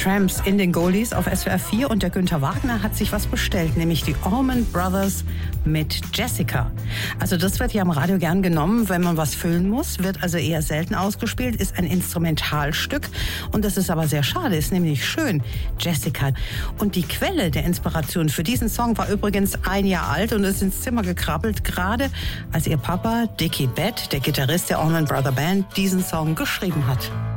Tramps in den Goldies auf SWR 4 und der Günther Wagner hat sich was bestellt, nämlich die Allman Brothers mit Jessica. Also das wird ja am Radio gern genommen, wenn man was füllen muss, wird also eher selten ausgespielt, ist ein Instrumentalstück und das ist aber sehr schade, ist nämlich schön, Jessica. Und die Quelle der Inspiration für diesen Song war übrigens 1 Jahr alt und ist ins Zimmer gekrabbelt, gerade als ihr Papa Dickie Bett, der Gitarrist der Allman Brother Band, diesen Song geschrieben hat.